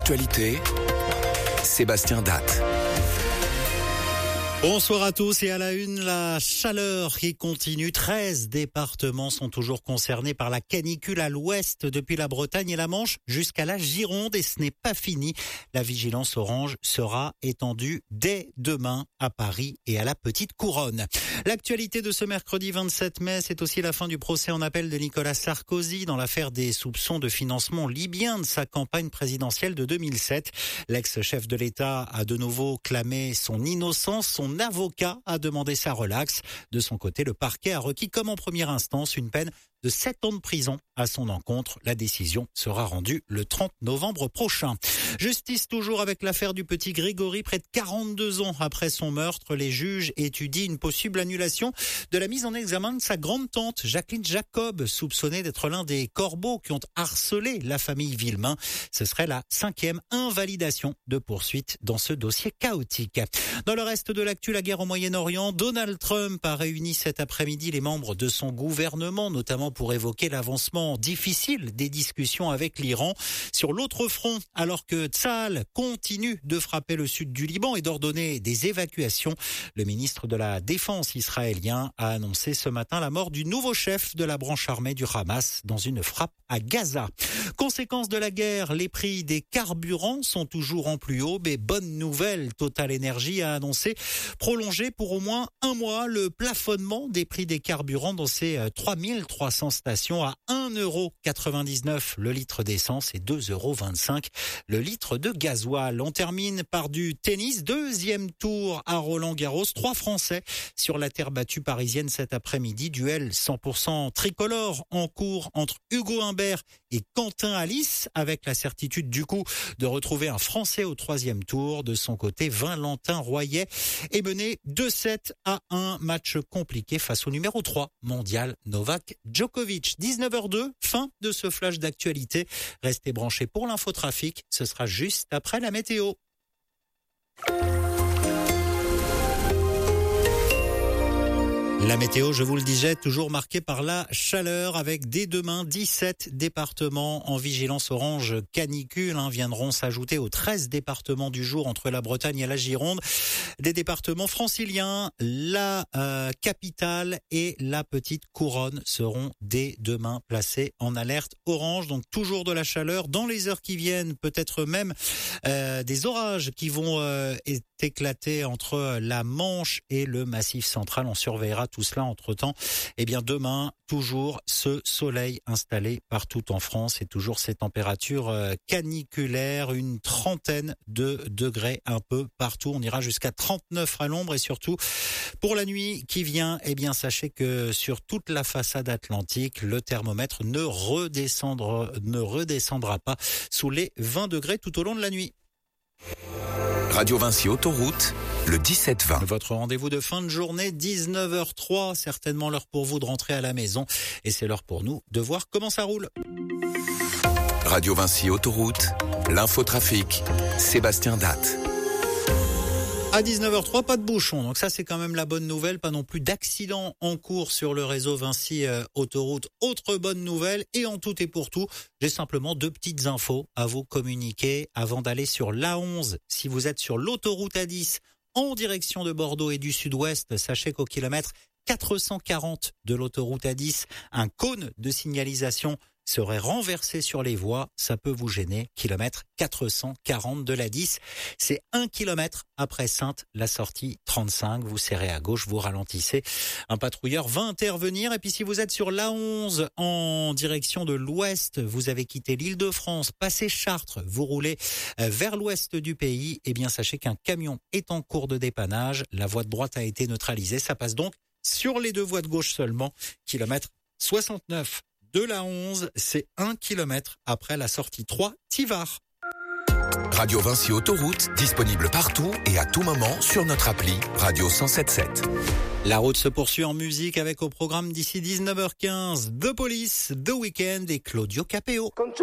l'actualité, Sébastien Datte. Bonsoir à tous et à la une, la chaleur qui continue. 13 départements sont toujours concernés par la canicule à l'ouest, depuis la Bretagne et la Manche jusqu'à la Gironde, et ce n'est pas fini. La vigilance orange sera étendue dès demain à Paris et à la Petite Couronne. L'actualité de ce mercredi 27 mai, c'est aussi la fin du procès en appel de Nicolas Sarkozy dans l'affaire des soupçons de financement libyen de sa campagne présidentielle de 2007. L'ex-chef de l'État a de nouveau clamé son innocence. Son avocat a demandé sa relaxe. De son côté, le parquet a requis comme en première instance une peine de 7 ans de prison à son encontre. La décision sera rendue le 30 novembre prochain. Justice toujours avec l'affaire du petit Grégory. Près de 42 ans après son meurtre, les juges étudient une possible annulation de la mise en examen de sa grande-tante, Jacqueline Jacob, soupçonnée d'être l'un des corbeaux qui ont harcelé la famille Villemain. Ce serait la 5e invalidation de poursuite dans ce dossier chaotique. Dans le reste de l'actu, la guerre au Moyen-Orient, Donald Trump a réuni cet après-midi les membres de son gouvernement, notamment pour évoquer l'avancement difficile des discussions avec l'Iran. Sur l'autre front, alors que Tsahal continue de frapper le sud du Liban et d'ordonner des évacuations, le ministre de la Défense israélien a annoncé ce matin la mort du nouveau chef de la branche armée du Hamas dans une frappe à Gaza. Conséquence de la guerre, les prix des carburants sont toujours en plus haut, mais bonne nouvelle, Total Energy a annoncé prolonger pour au moins un mois le plafonnement des prix des carburants dans ses 3300 stations à 1,99€ le litre d'essence et 2,25€ le litre de gasoil. On termine par du tennis, deuxième tour à Roland-Garros. 3 Français sur la terre battue parisienne cet après-midi. Duel 100% tricolore en cours entre Hugo Humbert et Quentin Alice, avec la certitude du coup de retrouver un Français au 3e tour. De son côté, Valentin Royer est mené 2-7 à 1. Match compliqué face au numéro 3 mondial Novak Djokovic. 19h02, fin de ce flash d'actualité. Restez branchés pour l'infotrafic, ce sera juste après la météo. La météo, je vous le disais, toujours marquée par la chaleur, avec dès demain 17 départements en vigilance orange canicule viendront s'ajouter aux 13 départements du jour entre la Bretagne et la Gironde. Des départements franciliens, la capitale et la Petite Couronne seront dès demain placés en alerte orange. Donc toujours de la chaleur dans les heures qui viennent, peut-être même des orages qui vont éclater entre la Manche et le Massif central. On surveillera tout cela entre-temps. Eh bien, demain, toujours ce soleil installé partout en France et toujours ces températures caniculaires, une trentaine de degrés un peu partout. On ira jusqu'à 39 à l'ombre et surtout, pour la nuit qui vient, eh bien, sachez que sur toute la façade atlantique, le thermomètre ne redescendra pas sous les 20 degrés tout au long de la nuit. Radio Vinci Autoroute, le 17-20. Votre rendez-vous de fin de journée, 19h03, certainement l'heure pour vous de rentrer à la maison. Et c'est l'heure pour nous de voir comment ça roule. Radio Vinci Autoroute, l'infotrafic, Sébastien Datte. À 19h03, pas de bouchon. Donc ça, c'est quand même la bonne nouvelle. Pas non plus d'accidents en cours sur le réseau Vinci Autoroute. Autre bonne nouvelle. Et en tout et pour tout, j'ai simplement 2 petites infos à vous communiquer avant d'aller sur l'A11. Si vous êtes sur l'autoroute A10 en direction de Bordeaux et du sud-ouest, sachez qu'au kilomètre 440 de l'autoroute A10, un cône de signalisation serait renversé sur les voies. Ça peut vous gêner. Kilomètre 440 de la 10. C'est 1 kilomètre après Saintes, la sortie 35. Vous serrez à gauche, vous ralentissez. Un patrouilleur va intervenir. Et puis si vous êtes sur l'A11 en direction de l'ouest, vous avez quitté l'Île-de-France, passé Chartres, vous roulez vers l'ouest du pays, eh bien sachez qu'un camion est en cours de dépannage. La voie de droite a été neutralisée. Ça passe donc sur les 2 voies de gauche seulement. Kilomètre 69. De la 11, c'est 1 kilomètre après la sortie 3, Tivard. Radio Vinci Autoroute, disponible partout et à tout moment sur notre appli Radio 107.7. La route se poursuit en musique avec au programme d'ici 19h15 The Police, The Weeknd et Claudio Capeo.